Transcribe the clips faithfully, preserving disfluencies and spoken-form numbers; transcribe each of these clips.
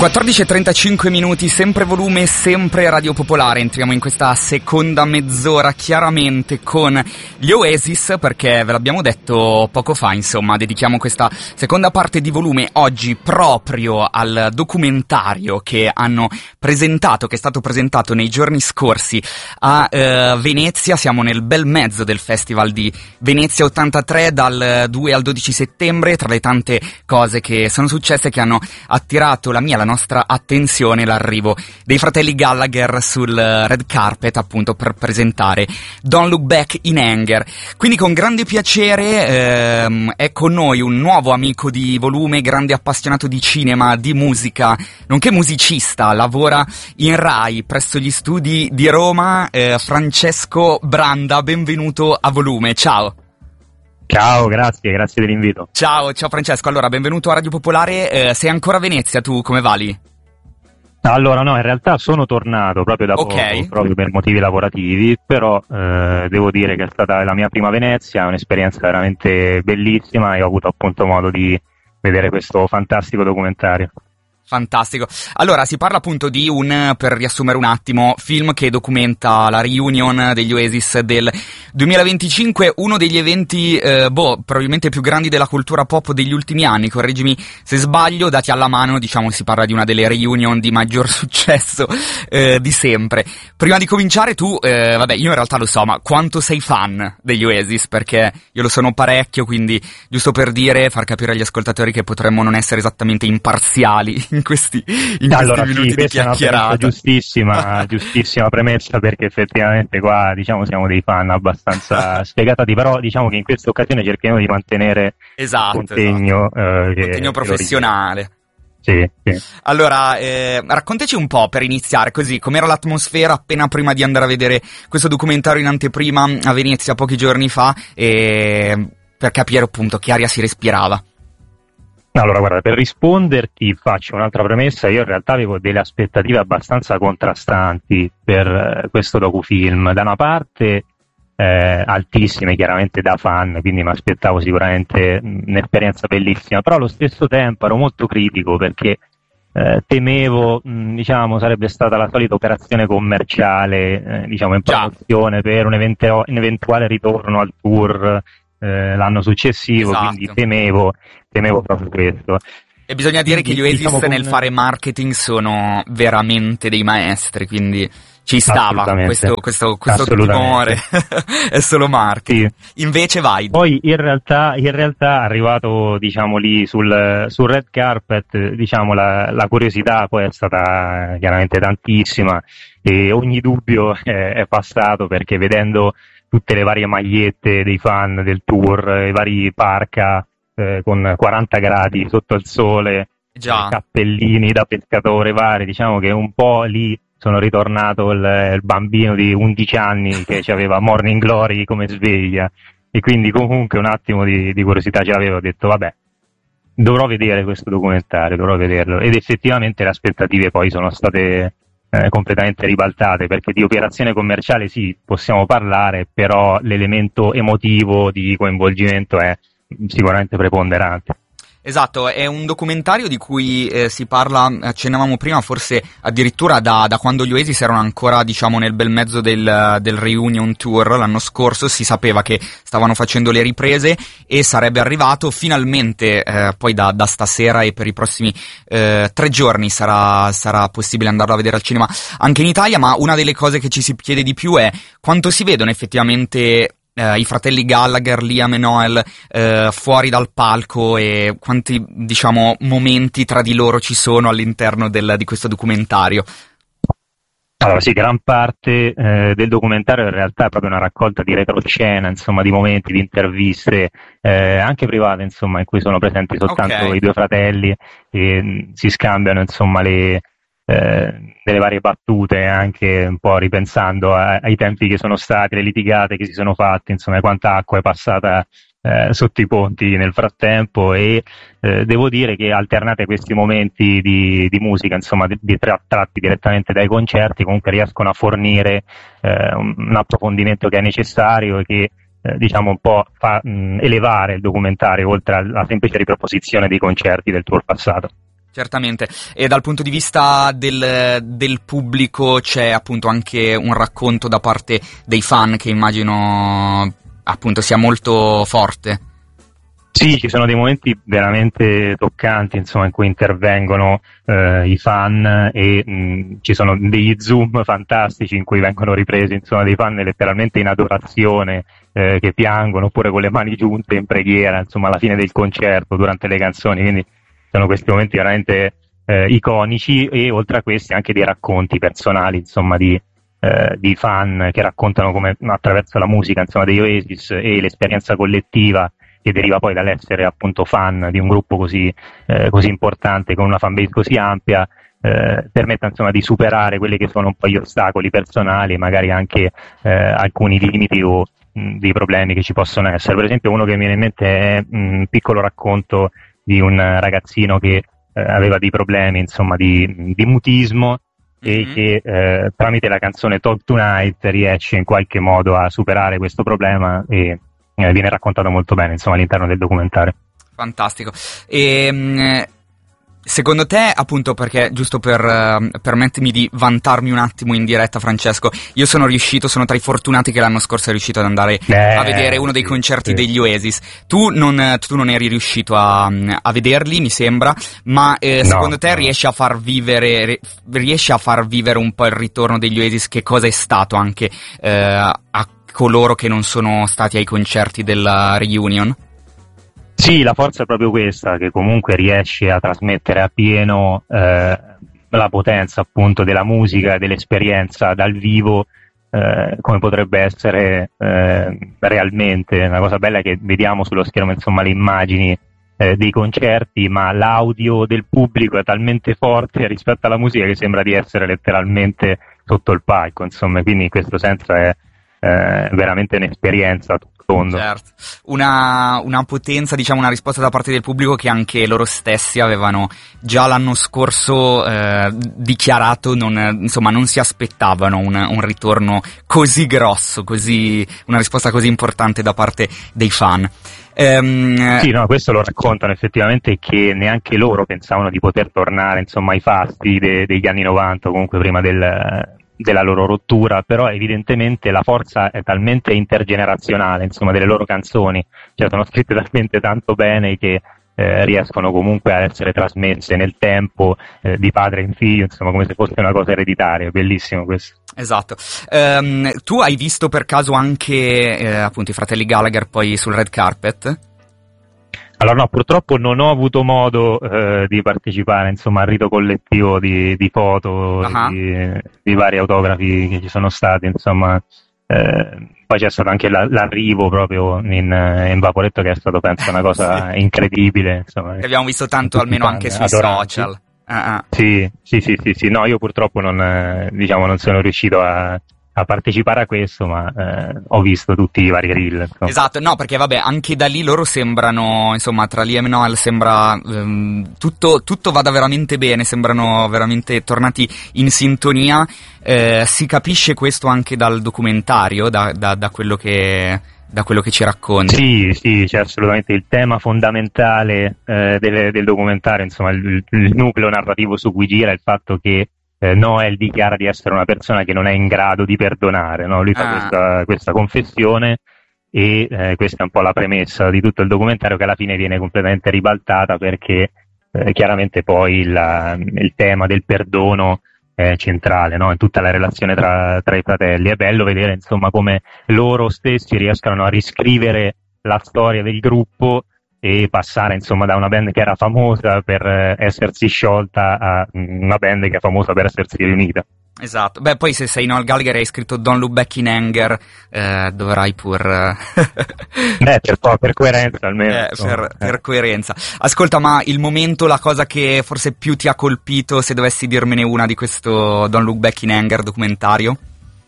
quattordici e trentacinque minuti, sempre volume, sempre Radio Popolare. Entriamo in questa seconda mezz'ora chiaramente con gli Oasis, perché ve l'abbiamo detto poco fa, insomma, dedichiamo questa seconda parte di volume oggi proprio al documentario che hanno presentato, che è stato presentato nei giorni scorsi a eh, Venezia. Siamo nel bel mezzo del Festival di Venezia ottantatré, dal due al dodici settembre. Tra le tante cose che sono successe, che hanno attirato la mia, la nostra attenzione, l'arrivo dei fratelli Gallagher sul red carpet, appunto per presentare Don't Look Back in Anger. Quindi con grande piacere ehm, è con noi un nuovo amico di volume, grande appassionato di cinema, di musica, nonché musicista, lavora in Rai presso gli studi di Roma, eh, Francesco Branda. Benvenuto a Volume, ciao. Ciao, grazie, grazie dell'invito. Ciao, ciao Francesco, allora benvenuto a Radio Popolare. Eh, sei ancora a Venezia, tu come va lì? Allora no, in realtà sono tornato proprio da okay. poco, proprio per motivi lavorativi, però eh, devo dire che è stata la mia prima Venezia, un'esperienza veramente bellissima e ho avuto appunto modo di vedere questo fantastico documentario. Fantastico. Allora, si parla appunto di un, per riassumere un attimo, film che documenta la reunion degli Oasis del duemilaventicinque, uno degli eventi, eh, boh, probabilmente più grandi della cultura pop degli ultimi anni, correggimi se sbaglio, dati alla mano, diciamo, si parla di una delle reunion di maggior successo eh, di sempre. Prima di cominciare tu, eh, vabbè, io in realtà lo so, ma quanto sei fan degli Oasis? Perché io lo sono parecchio, quindi giusto per dire, far capire agli ascoltatori che potremmo non essere esattamente imparziali in questi, in allora, questi minuti sì, di chiacchierata. È giustissima, giustissima premessa, perché effettivamente qua diciamo siamo dei fan abbastanza sfegatati, però diciamo che in questa occasione cerchiamo di mantenere esatto, un contegno, esatto. eh, che, contegno professionale. Sì, sì. Allora, eh, raccontaci un po', per iniziare, così, com'era l'atmosfera appena prima di andare a vedere questo documentario in anteprima a Venezia pochi giorni fa, e per capire appunto che aria si respirava. Allora, guarda, per risponderti faccio un'altra premessa. Io in realtà avevo delle aspettative abbastanza contrastanti per eh, questo docufilm. Da una parte eh, altissime, chiaramente da fan, quindi mi aspettavo sicuramente mh, un'esperienza bellissima, però allo stesso tempo ero molto critico perché eh, temevo, mh, diciamo, sarebbe stata la solita operazione commerciale, eh, diciamo, in promozione per un, evente- un eventuale ritorno al tour eh, l'anno successivo, esatto. Quindi temevo temevo proprio questo. E bisogna dire quindi, che gli Oasis diciamo, nel con... fare marketing sono veramente dei maestri, quindi ci stava questo, questo, questo timore. È solo marketing. Sì. Invece vai. Poi in realtà, in realtà arrivato diciamo lì sul, sul red carpet, diciamo la, la curiosità poi è stata chiaramente tantissima e ogni dubbio è, è passato, perché vedendo tutte le varie magliette dei fan del tour, i vari parka eh, con quaranta gradi sotto il sole, già. cappellini da pescatore vari, diciamo che un po' lì sono ritornato il, il bambino di undici anni che aveva Morning Glory come sveglia, e quindi comunque un attimo di, di curiosità ce l'avevo. Ho detto vabbè, dovrò vedere questo documentario, dovrò vederlo, ed effettivamente le aspettative poi sono state eh, completamente ribaltate, perché di operazione commerciale sì, possiamo parlare, però l'elemento emotivo di coinvolgimento è sicuramente preponderante. Esatto, è un documentario di cui eh, si parla, accennavamo prima, forse addirittura da, da quando gli Oasis erano ancora, diciamo, nel bel mezzo del, del Reunion Tour l'anno scorso. Si sapeva che stavano facendo le riprese e sarebbe arrivato finalmente, eh, poi da, da stasera e per i prossimi eh, tre giorni sarà, sarà possibile andarlo a vedere al cinema anche in Italia. Ma una delle cose che ci si chiede di più è quanto si vedono effettivamente Uh, i fratelli Gallagher, Liam e Noel, uh, fuori dal palco, e quanti, diciamo, momenti tra di loro ci sono all'interno del, di questo documentario. Allora sì, gran parte eh, del documentario in realtà è proprio una raccolta di retroscena, insomma, di momenti, di interviste, eh, anche private, insomma, in cui sono presenti soltanto okay. i due fratelli e mh, si scambiano, insomma, le Eh, delle varie battute, anche un po' ripensando a, ai tempi che sono stati, le litigate che si sono fatte, insomma, quanta acqua è passata eh, sotto i ponti nel frattempo. E eh, devo dire che alternate questi momenti di, di musica, insomma, di, di tra, tratti direttamente dai concerti, comunque riescono a fornire eh, un, un approfondimento che è necessario e che eh, diciamo un po' fa mh, elevare il documentario oltre alla semplice riproposizione dei concerti del tour passato. Certamente, e dal punto di vista del, del pubblico c'è appunto anche un racconto da parte dei fan che immagino appunto sia molto forte. Sì, ci sono dei momenti veramente toccanti, insomma, in cui intervengono eh, i fan e mh, ci sono degli zoom fantastici in cui vengono ripresi, insomma, dei fan letteralmente in adorazione, eh, che piangono, oppure con le mani giunte in preghiera, insomma, alla fine del concerto, durante le canzoni, quindi sono questi momenti veramente eh, iconici, e oltre a questi anche dei racconti personali, insomma, di, eh, di fan che raccontano come attraverso la musica, insomma, degli Oasis e l'esperienza collettiva che deriva poi dall'essere appunto fan di un gruppo così, eh, così importante, con una fanbase così ampia, eh, permetta insomma di superare quelli che sono un po' gli ostacoli personali, magari anche eh, alcuni limiti o mh, dei problemi che ci possono essere. Per esempio, uno che mi viene in mente è un piccolo racconto di un ragazzino che eh, aveva dei problemi, insomma, di, di mutismo, e mm-hmm. che eh, tramite la canzone Talk Tonight riesce in qualche modo a superare questo problema, e eh, viene raccontato molto bene, insomma, all'interno del documentario. Fantastico. E mh, secondo te, appunto, perché giusto per uh, permettermi di vantarmi un attimo in diretta, Francesco, io sono riuscito, sono tra i fortunati che l'anno scorso è riuscito ad andare eh, a vedere uno dei sì, concerti sì. degli Oasis. Tu non, tu non eri riuscito a, a vederli, mi sembra, ma eh, no, secondo te no. riesci a far vivere riesci a far vivere un po' il ritorno degli Oasis? Che cosa è stato anche eh, a coloro che non sono stati ai concerti della reunion? Sì, la forza è proprio questa, che comunque riesce a trasmettere appieno eh, la potenza appunto della musica, dell'esperienza dal vivo, eh, come potrebbe essere eh, realmente. Una cosa bella è che vediamo sullo schermo, insomma, le immagini eh, dei concerti, ma l'audio del pubblico è talmente forte rispetto alla musica che sembra di essere letteralmente sotto il palco, insomma, quindi in questo senso è eh, veramente un'esperienza. Certo. Una, una potenza, diciamo, una risposta da parte del pubblico che anche loro stessi avevano già l'anno scorso eh, dichiarato, non, insomma, non si aspettavano un, un ritorno così grosso, così, una risposta così importante da parte dei fan. Um, sì, no, questo lo raccontano effettivamente, che neanche loro pensavano di poter tornare, insomma, ai fasti de, degli anni novanta, comunque prima del della loro rottura, però evidentemente la forza è talmente intergenerazionale, insomma, delle loro canzoni, cioè sono scritte talmente tanto bene che eh, riescono comunque a essere trasmesse nel tempo, eh, di padre in figlio, insomma, come se fosse una cosa ereditaria. Bellissimo questo. Esatto. Um, tu hai visto per caso anche eh, appunto i fratelli Gallagher poi sul red carpet? Allora no, purtroppo non ho avuto modo eh, di partecipare, insomma, al rito collettivo di, di foto, uh-huh. di, di vari autografi che ci sono stati, insomma. Eh, poi c'è stato anche la, l'arrivo proprio in, in Vaporetto, che è stato, penso, una cosa sì. incredibile, insomma. Che abbiamo visto tanto, almeno anche sui adoranti. social. Uh-huh. Sì, sì, sì, sì, sì, no, io purtroppo non, eh, diciamo, non sono riuscito a a partecipare a questo, ma eh, ho visto tutti i vari reel. Insomma. Esatto, no, perché vabbè, anche da lì loro sembrano, insomma, tra Liam e Noel sembra um, tutto, tutto vada veramente bene, sembrano veramente tornati in sintonia. Eh, si capisce questo anche dal documentario, da, da, da quello che da quello che ci racconti. Sì, sì, c'è assolutamente il tema fondamentale eh, del, del documentario, insomma, il, il nucleo narrativo su cui gira, il fatto che Eh, Noel dichiara di essere una persona che non è in grado di perdonare, no? Lui fa ah. questa, questa confessione, e eh, questa è un po' la premessa di tutto il documentario, che alla fine viene completamente ribaltata, perché eh, chiaramente poi il, il tema del perdono è centrale, no? In tutta la relazione tra, tra i fratelli. È bello vedere, insomma, come loro stessi riescano a riscrivere la storia del gruppo e passare, insomma, da una band che era famosa per eh, essersi sciolta a una band che è famosa per essersi riunita. Esatto. Beh, poi se sei Noel Gallagher e hai scritto Don't Look Back in Anger, eh, dovrai pur... Beh, per, per coerenza almeno. Eh, per, eh. per coerenza. Ascolta, ma il momento, la cosa che forse più ti ha colpito, se dovessi dirmene una, di questo Don't Look Back in Anger documentario?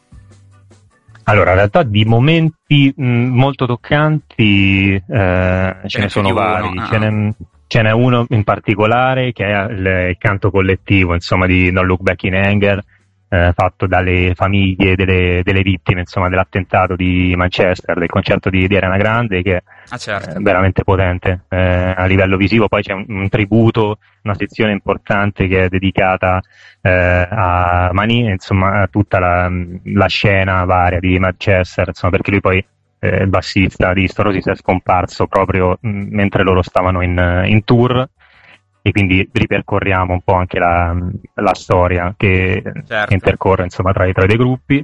Allora, in realtà di momenti mh, molto toccanti eh, ce ne sono vari. Uno, ah. ce, n'è, ce n'è uno in particolare che è il, il canto collettivo, insomma, di Don't Look Back in Anger, eh, fatto dalle famiglie delle, delle vittime, insomma, dell'attentato di Manchester, del concerto di, di Ariana Grande, che ah, certo. è veramente potente eh, a livello visivo. Poi c'è un, un tributo, una sezione importante che è dedicata eh, a Mani, insomma, a tutta la, la scena varia di Manchester, insomma, perché lui poi eh, il bassista di Storosis è scomparso proprio mh, mentre loro stavano in, in tour, e quindi ripercorriamo un po' anche la, la storia che, certo. che intercorre, insomma, tra i, tra i due gruppi.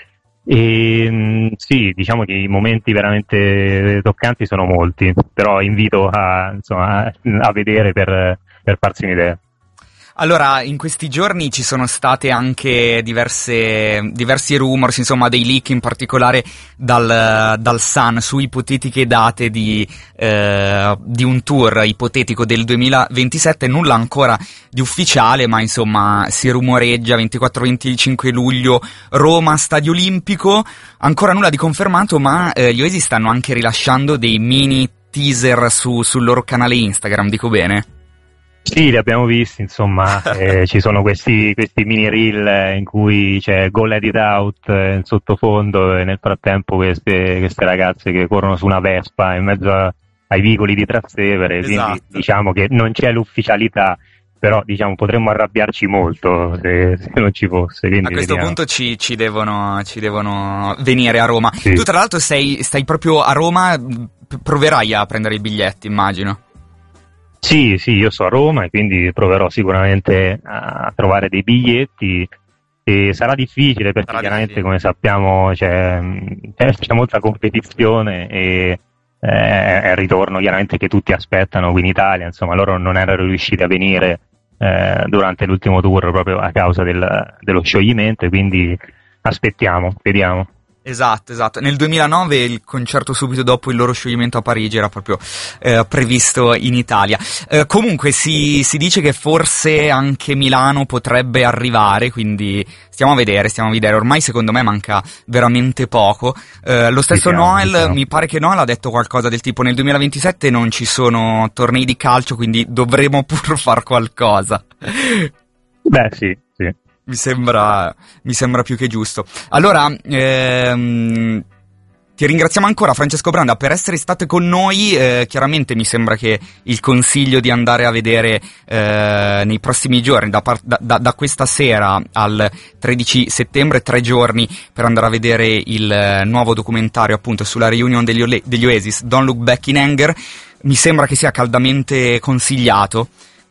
E mh, sì, diciamo che i momenti veramente toccanti sono molti, però invito a, insomma, a, a vedere per, per farsi un'idea. Allora, in questi giorni ci sono state anche diverse, diversi rumors, insomma, dei leak, in particolare dal, dal Sun, su ipotetiche date di, eh, di un tour ipotetico del duemilaventisette, nulla ancora di ufficiale, ma insomma si rumoreggia ventiquattro venticinque luglio, Roma, Stadio Olimpico, ancora nulla di confermato, ma eh, gli Oasis stanno anche rilasciando dei mini teaser su, sul loro canale Instagram, dico bene? Sì, li abbiamo visti, insomma, eh, ci sono questi, questi mini reel in cui c'è Go Let It Out eh, in sottofondo, e nel frattempo queste, queste ragazze che corrono su una Vespa in mezzo a, ai vicoli di Trastevere, esatto. Quindi diciamo che non c'è l'ufficialità, però diciamo potremmo arrabbiarci molto se, se non ci fosse. Quindi a questo vediamo. punto ci, ci, devono, ci devono venire a Roma. Sì. Tu tra l'altro sei, stai proprio a Roma, proverai a prendere i biglietti, immagino. Sì, sì, io sto a Roma e quindi proverò sicuramente a trovare dei biglietti, e sarà difficile perché sarà chiaramente difficile. Come sappiamo c'è, c'è molta competizione, e eh, è il ritorno chiaramente che tutti aspettano qui in Italia, insomma loro non erano riusciti a venire eh, durante l'ultimo tour proprio a causa del, dello scioglimento, e quindi aspettiamo, vediamo. Esatto, esatto. Nel duemilanove il concerto subito dopo il loro scioglimento a Parigi era proprio eh, previsto in Italia. Eh, comunque si, si dice che forse anche Milano potrebbe arrivare, quindi stiamo a vedere, stiamo a vedere. Ormai secondo me manca veramente poco. Eh, lo stesso Diciamo, Noel, diciamo. mi pare che Noel ha detto qualcosa del tipo: nel duemilaventisette non ci sono tornei di calcio, quindi dovremo pur far qualcosa. Beh, sì, sì. Mi sembra, mi sembra più che giusto. Allora, ehm, ti ringraziamo ancora, Francesco Branda, per essere state con noi. Eh, chiaramente mi sembra che il consiglio di andare a vedere eh, nei prossimi giorni, da, par- da, da, da questa sera al tredici settembre, tre giorni per andare a vedere il eh, nuovo documentario appunto sulla reunion degli, Ole- degli Oasis, Don't Look Back in Anger, mi sembra che sia caldamente consigliato,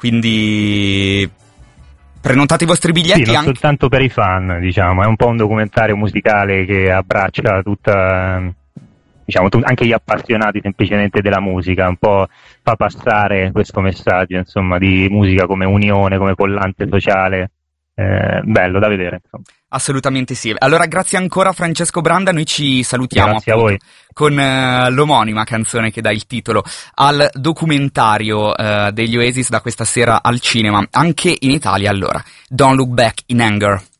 quindi prenotate i vostri biglietti. Sì, non anche... soltanto per i fan, diciamo, è un po' un documentario musicale che abbraccia tutta, diciamo, tu, anche gli appassionati semplicemente della musica, un po' fa passare questo messaggio, insomma, di musica come unione, come collante sociale, eh, bello da vedere, insomma. Assolutamente sì. Allora grazie ancora Francesco Branda, noi ci salutiamo Grazie appunto, a voi. con uh, l'omonima canzone che dà il titolo al documentario uh, degli Oasis da questa sera al cinema, anche in Italia allora. Don't Look Back in Anger.